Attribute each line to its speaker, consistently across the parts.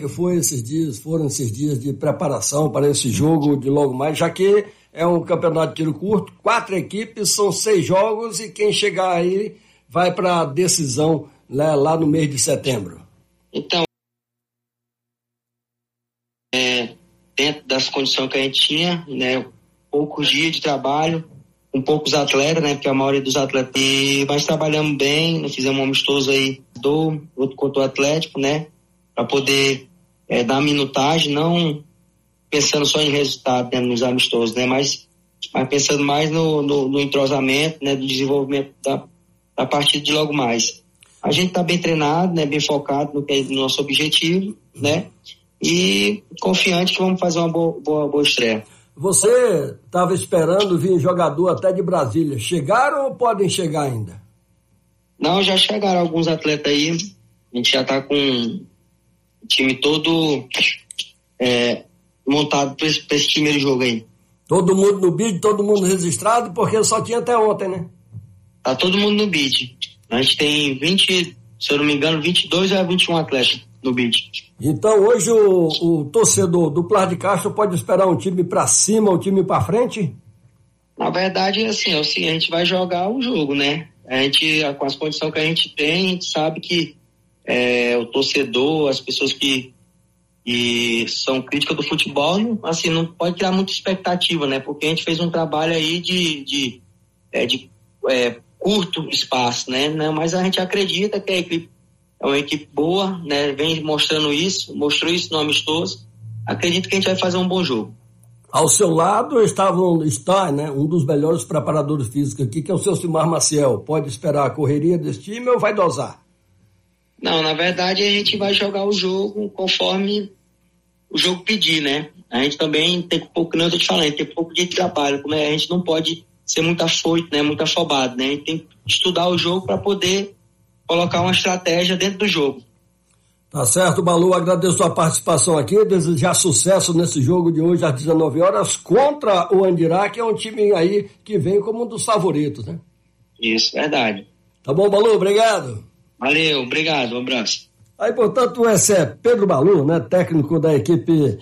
Speaker 1: que foram esses dias de preparação para esse jogo de logo mais, já que é um campeonato de tiro curto, 4 equipes, são 6 jogos e quem chegar aí vai para a decisão lá no mês de setembro.
Speaker 2: Então, dentro das condições que a gente tinha, né, poucos dias de trabalho, com poucos atletas, né, porque a maioria dos atletas, mas trabalhamos bem, nós fizemos um amistoso aí, outro contra o Atlético, né, para poder dar minutagem, não pensando só em resultado, né, nos amistosos, né, mas pensando mais no entrosamento, né, do desenvolvimento da partida de logo mais. A gente está bem treinado, né, bem focado no que é o nosso objetivo, né, e confiante que vamos fazer uma boa estreia.
Speaker 1: Você estava esperando vir jogador até de Brasília. Chegaram ou podem chegar ainda?
Speaker 2: Não, já chegaram alguns atletas aí. A gente já está com o time todo montado para esse time de jogo aí.
Speaker 1: Todo mundo no bid, todo mundo registrado, porque só tinha até ontem, né?
Speaker 2: Tá todo mundo no bid. A gente tem 20, se eu não me engano, 22 a 21 atletas no bid.
Speaker 1: Então hoje o torcedor do Plas de Castro pode esperar um time para cima, um time para frente?
Speaker 2: Na verdade, assim, a gente vai jogar o jogo, né? A gente, com as condições que a gente tem, a gente sabe que o torcedor, as pessoas que são críticas do futebol, assim, não pode criar muita expectativa, né? Porque a gente fez um trabalho aí de curto espaço, né? Mas a gente acredita que a equipe é uma equipe boa, né? Vem mostrou isso no amistoso. Acredito que a gente vai fazer um bom jogo.
Speaker 1: Ao seu lado está, né, um dos melhores preparadores físicos aqui, que é o seu Silmar Maciel. Pode esperar a correria desse time ou vai dosar?
Speaker 2: Não, na verdade a gente vai jogar o jogo conforme o jogo pedir, né? A gente também tem pouco, como eu tô te falando, tem pouco dia de trabalho, como a gente não pode ser muito afoito, né? Muito afobado, né? A gente tem que estudar o jogo para poder colocar uma estratégia dentro do jogo.
Speaker 1: Tá certo, Balu, agradeço a participação aqui, desejar sucesso nesse jogo de hoje às 19 horas contra o Andirá, que é um time aí que vem como um dos favoritos, né?
Speaker 2: Isso, verdade.
Speaker 1: Tá bom, Balu, obrigado.
Speaker 2: Valeu, obrigado, um abraço.
Speaker 1: Aí, portanto, esse é Pedro Balu, né, técnico da equipe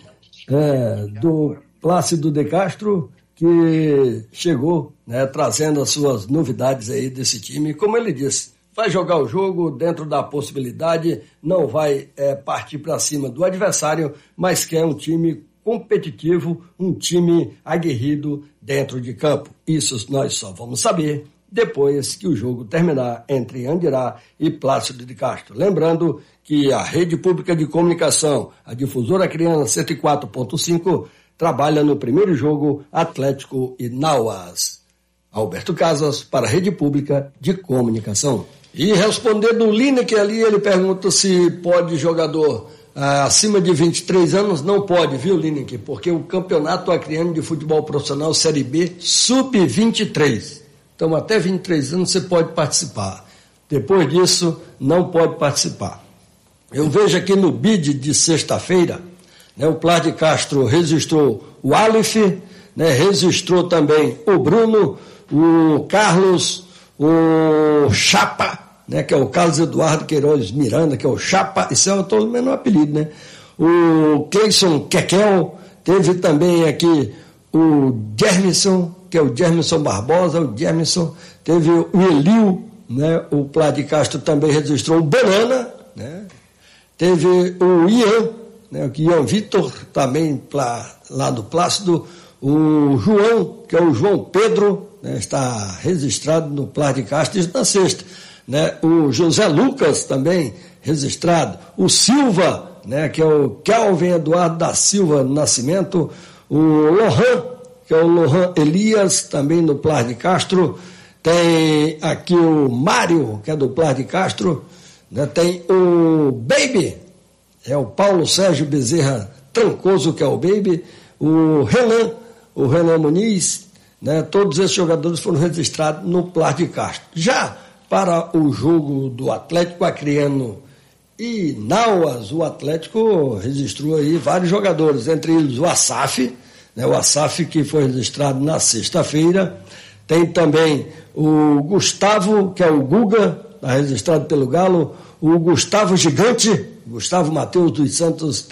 Speaker 1: do Plácido de Castro, que chegou, né, trazendo as suas novidades aí desse time, como ele disse. Vai jogar o jogo dentro da possibilidade, não vai partir para cima do adversário, mas quer um time competitivo, um time aguerrido dentro de campo. Isso nós só vamos saber depois que o jogo terminar entre Andirá e Plácido de Castro. Lembrando que a Rede Pública de Comunicação, a Difusora Criana 104.5, trabalha no primeiro jogo Atlético e Nauas. Alberto Casas para a Rede Pública de Comunicação. E respondendo o Lineker ali, ele pergunta se pode jogador acima de 23 anos. Não pode, viu, Lineker? Porque o Campeonato Acreano de Futebol Profissional Série B sub-23. Então até 23 anos você pode participar. Depois disso, não pode participar. Eu vejo aqui no bid de sexta-feira, né, o Plas de Castro registrou o Aleph, né, registrou também o Bruno, o Carlos, o Chapa, né, que é o Carlos Eduardo Queiroz Miranda, que é o Chapa, isso é o menor apelido, né? O Cleison Kekel, teve também aqui o Germisson, que é o Germisson Barbosa, o Germisson, teve o Elio, né? O Plas de Castro também registrou o Banana, né? Teve o Ian, né? O Ian Vitor, também lá do Plácido, o João, que é o João Pedro, né? Está registrado no Plas de Castro, isso na sexta, né? O José Lucas também registrado, o Silva, né? Que é o Kelvin Eduardo da Silva Nascimento, o Lohan, que é o Lohan Elias, também no Plas de Castro, tem aqui o Mário, que é do Plas de Castro, né? Tem o Baby, é o Paulo Sérgio Bezerra Trancoso, que é o Baby, o Renan Muniz, né? Todos esses jogadores foram registrados no Plas de Castro. Já para o jogo do Atlético Acreano e Nauas, o Atlético registrou aí vários jogadores, entre eles o Assaf, né? O Assaf que foi registrado na sexta-feira. Tem também o Gustavo, que é o Guga, está registrado pelo Galo, o Gustavo Gigante, Gustavo Matheus dos Santos